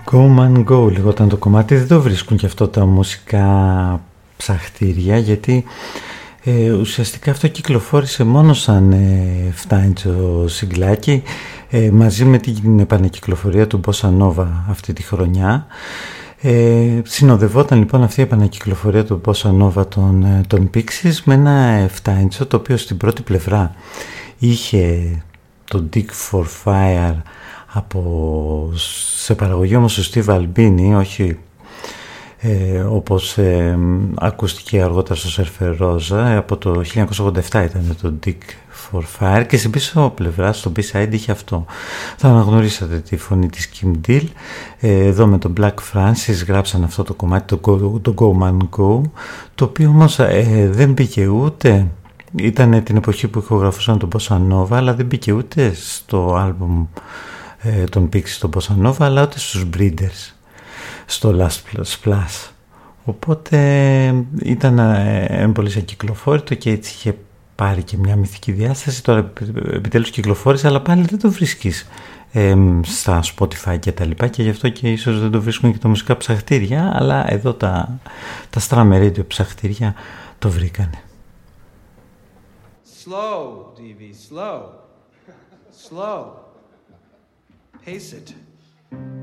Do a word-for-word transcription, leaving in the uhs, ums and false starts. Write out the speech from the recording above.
Go Man Go λιγόταν το κομμάτι. Δεν το βρίσκουν και αυτό τα μουσικά ψαχτήρια, γιατί ε, ουσιαστικά αυτό κυκλοφόρησε μόνο σαν ε, φτάντσο συγκλάκι, ε, μαζί με την επανακυκλοφορία του Bossa Nova αυτή τη χρονιά. Ε, συνοδευόταν λοιπόν αυτή η επανακυκλοφορία του Bossa Nova των, των Pixies με ένα φτάντσο, το οποίο στην πρώτη πλευρά είχε το Dig for Fire από, σε παραγωγή όμως του Steve Albini, όχι ε, όπως ε, ακούστηκε αργότερα στο Surfer Rosa. Από το χίλια εννιακόσια ογδόντα επτά ήταν το Dig for Fire, και στην πίσω πλευρά, στο B-side, είχε αυτό. Θα αναγνωρίσατε τη φωνή της Kim Deal. ε, εδώ με τον Black Francis γράψαν αυτό το κομμάτι, το Go, το Go Man Go, το οποίο όμως ε, δεν μπήκε ούτε, ήταν την εποχή που ηχογραφούσαν τον Bossa Nova, αλλά δεν μπήκε ούτε στο άλμπουμ ε, των Pixies στον Bossa Nova, αλλά ούτε στους Breeders, στο Last Splash. Οπότε ήταν ε, πολύ ακυκλοφόρητο και έτσι είχε πάρει και μια μυθική διάσταση. Τώρα επιτέλους κυκλοφόρησε, αλλά πάλι δεν το βρίσκεις ε, στα Spotify και τα λοιπά, και γι' αυτό και ίσως δεν το βρίσκουν και τα μουσικά ψαχτήρια, αλλά εδώ τα, τα Stram Radio ψαχτήρια το βρήκανε. Slow, ντι βι, slow. Slow. Pace it.